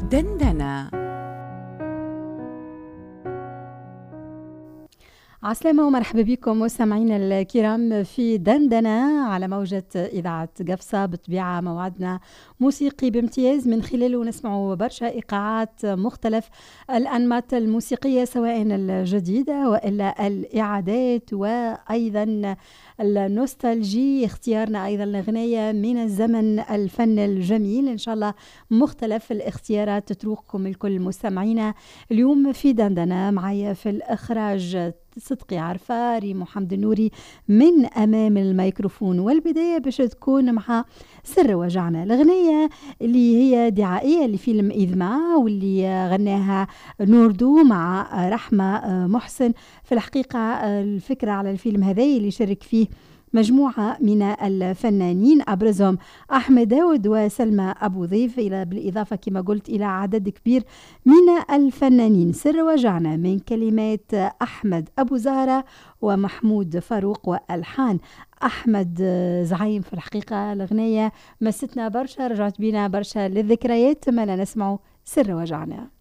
دندنة. عسلامة ومرحبا بكم مستمعينا الكرام في دندنة على موجة إذاعة قفصة. بطبيعة موعدنا موسيقي بامتياز من خلاله نسمع برشا إيقاعات مختلف الأنماط الموسيقية سواء الجديدة وإلا الإعادات وأيضا النوستالجي. اختيارنا أيضا الأغنية من الزمن الفن الجميل. إن شاء الله مختلف الاختيارات تتروقكم الكل مستمعينا. اليوم في دندنة معايا في الإخراج صدقي عرفة، ريم محمد النوري من أمام الميكروفون. والبداية باش تكون مع سر وجعنا، الأغنية اللي هي دعائية لفيلم إذماء واللي غناها نوردو مع رحمة محسن. في الحقيقة الفكرة على الفيلم هذا اللي شارك فيه مجموعة من الفنانين أبرزهم أحمد داود وسلمى أبو ضيف، بالإضافة كما قلت إلى عدد كبير من الفنانين. سر وجعنا من كلمات أحمد أبو زهرة ومحمود فاروق وألحان أحمد زعيم. في الحقيقة الأغنية مستنا برشا، رجعت بينا برشا للذكريات. ما نسمعوا سر وجعنا.